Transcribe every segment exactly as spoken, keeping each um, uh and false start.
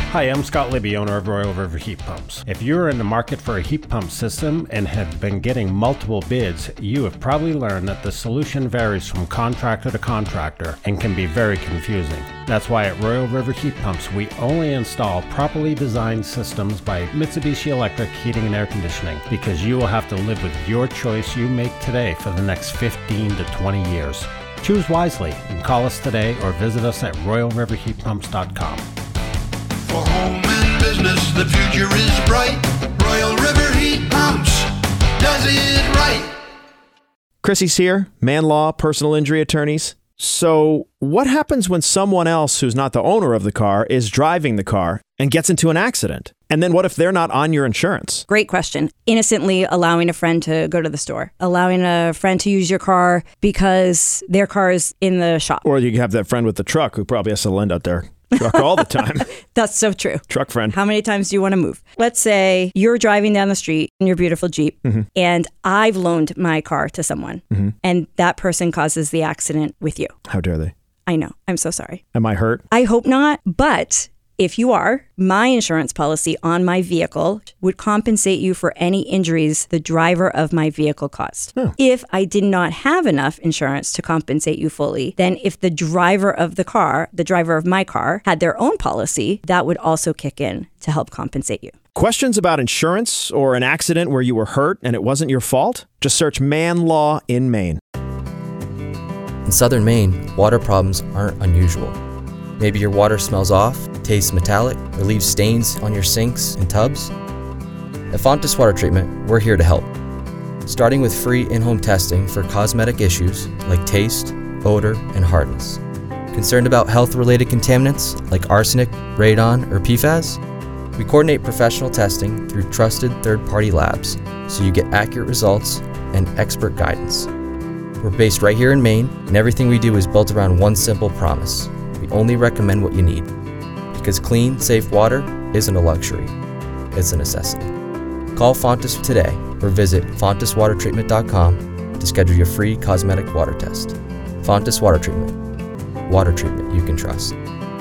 Hi, I'm Scott Libby, owner of Royal River Heat Pumps. If you're in the market for a heat pump system and have been getting multiple bids, you have probably learned that the solution varies from contractor to contractor and can be very confusing. That's why at Royal River Heat Pumps, we only install properly designed systems by Mitsubishi Electric Heating and Air Conditioning, because you will have to live with your choice you make today for the next fifteen to twenty years. Choose wisely and call us today or visit us at royal river heat pumps dot com. For home and business, the future is bright. Royal River Heat Pumps does it right. Chrissy's here, Man Law, personal injury attorneys. So what happens when someone else who's not the owner of the car is driving the car and gets into an accident? And then what if they're not on your insurance? Great question. Innocently allowing a friend to go to the store, allowing a friend to use your car because their car is in the shop. Or you have that friend with the truck who probably has to lend out their truck all the time. That's so true. Truck friend. How many times do you want to move? Let's say you're driving down the street in your beautiful Jeep, mm-hmm. and I've loaned my car to someone, mm-hmm. and that person causes the accident with you. How dare they? I know. I'm so sorry. Am I hurt? I hope not, but if you are, my insurance policy on my vehicle would compensate you for any injuries the driver of my vehicle caused. Oh. If I did not have enough insurance to compensate you fully, then if the driver of the car, the driver of my car, had their own policy, that would also kick in to help compensate you. Questions about insurance or an accident where you were hurt and it wasn't your fault? Just search Man Law in Maine. In southern Maine, water problems aren't unusual. Maybe your water smells off, tastes metallic, or leaves stains on your sinks and tubs. At Fontis Water Treatment, we're here to help. Starting with free in-home testing for cosmetic issues like taste, odor, and hardness. Concerned about health-related contaminants like arsenic, radon, or P FAS? We coordinate professional testing through trusted third-party labs so you get accurate results and expert guidance. We're based right here in Maine, and everything we do is built around one simple promise. We only recommend what you need. Because clean, safe water isn't a luxury, it's a necessity. Call Fontis today or visit fontis water treatment dot com to schedule your free cosmetic water test. Fontis Water Treatment. Water treatment you can trust.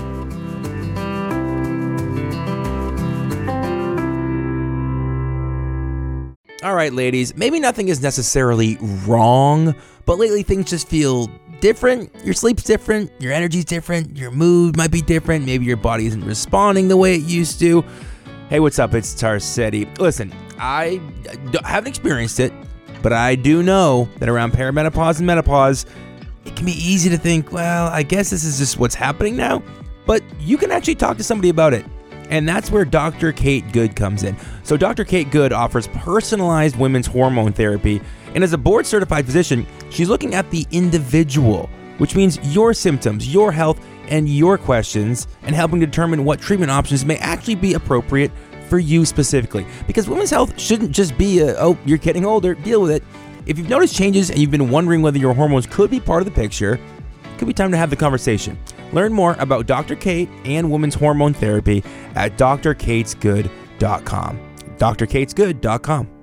All right, ladies, maybe nothing is necessarily wrong, but lately things just feel different. Your sleep's different, your energy's different, your mood might be different, maybe your body isn't responding the way it used to. Hey, what's up? It's Tarcetti. Listen, I haven't experienced it, but I do know that around perimenopause and menopause, it can be easy to think, well, I guess this is just what's happening now, but you can actually talk to somebody about it. And that's where Doctor Kate Good comes in. So Doctor Kate Good offers personalized women's hormone therapy. And as a board-certified physician, she's looking at the individual, which means your symptoms, your health, and your questions, and helping determine what treatment options may actually be appropriate for you specifically. Because women's health shouldn't just be a, oh, you're getting older, deal with it. If you've noticed changes and you've been wondering whether your hormones could be part of the picture, it could be time to have the conversation. Learn more about Doctor Kate and women's hormone therapy at d r kates good dot com. d r kates good dot com.